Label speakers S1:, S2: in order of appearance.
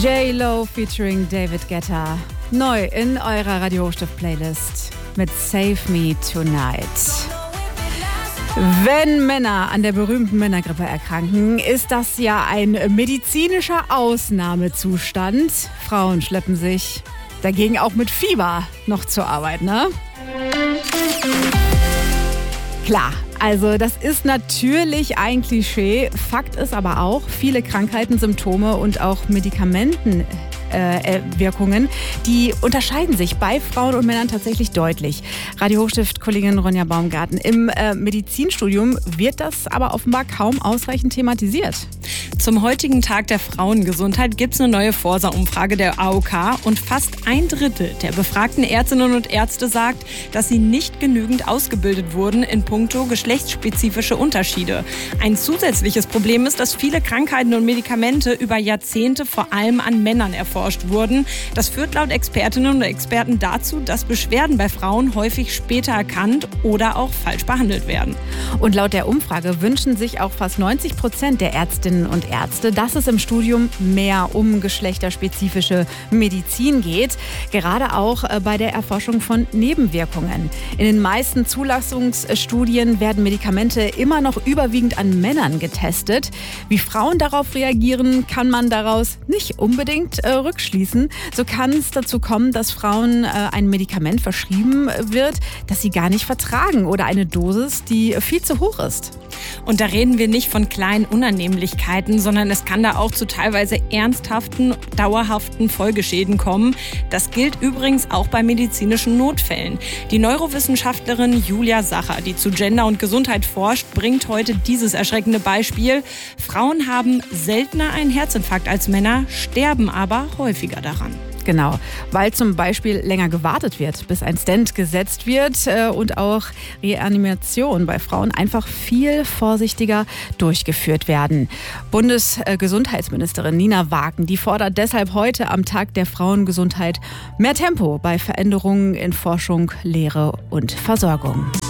S1: J-Lo featuring David Guetta. Neu in eurer Radio Hochstift-Playlist mit Save Me Tonight. Wenn Männer an der berühmten Männergrippe erkranken, ist das ja ein medizinischer Ausnahmezustand. Frauen schleppen sich dagegen auch mit Fieber noch zur Arbeit, ne? Klar, also das ist natürlich ein Klischee. Fakt ist aber auch, viele Krankheiten, Symptome und auch Medikamentenwirkungen, die unterscheiden sich bei Frauen und Männern tatsächlich deutlich. Radio Hochstift-Kollegin Ronja Baumgarten. Im Medizinstudium wird das aber offenbar kaum ausreichend thematisiert.
S2: Zum heutigen Tag der Frauengesundheit gibt es eine neue Forsa-Umfrage der AOK und fast 1/3 der befragten Ärztinnen und Ärzte sagt, dass sie nicht genügend ausgebildet wurden in puncto geschlechtsspezifische Unterschiede. Ein zusätzliches Problem ist, dass viele Krankheiten und Medikamente über Jahrzehnte vor allem an Männern erforscht wurden. Das führt laut Expertinnen und Experten dazu, dass Beschwerden bei Frauen häufig später erkannt oder auch falsch behandelt werden.
S1: Und laut der Umfrage wünschen sich auch fast 90% der Ärztinnen und Ärzte, dass es im Studium mehr um geschlechterspezifische Medizin geht, gerade auch bei der Erforschung von Nebenwirkungen. In den meisten Zulassungsstudien werden Medikamente immer noch überwiegend an Männern getestet. Wie Frauen darauf reagieren, kann man daraus nicht unbedingt rückschließen. So kann es dazu kommen, dass Frauen ein Medikament verschrieben wird, das sie gar nicht vertragen oder eine Dosis, die viel zu hoch ist.
S2: Und da reden wir nicht von kleinen Unannehmlichkeiten, sondern es kann da auch zu teilweise ernsthaften, dauerhaften Folgeschäden kommen. Das gilt übrigens auch bei medizinischen Notfällen. Die Neurowissenschaftlerin Julia Sacher, die zu Gender und Gesundheit forscht, bringt heute dieses erschreckende Beispiel. Frauen haben seltener einen Herzinfarkt als Männer, sterben aber häufiger daran.
S1: Genau, weil zum Beispiel länger gewartet wird, bis ein Stent gesetzt wird und auch Reanimation bei Frauen einfach viel vorsichtiger durchgeführt werden. Bundesgesundheitsministerin Nina Wagen, die fordert deshalb heute am Tag der Frauengesundheit mehr Tempo bei Veränderungen in Forschung, Lehre und Versorgung.